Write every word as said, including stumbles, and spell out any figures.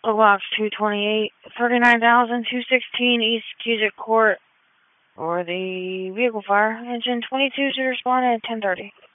O Box two twenty-eight, thirty-nine thousand two hundred sixteen East Cusick Court, for the vehicle fire. Engine twenty-two should respond at ten thirty.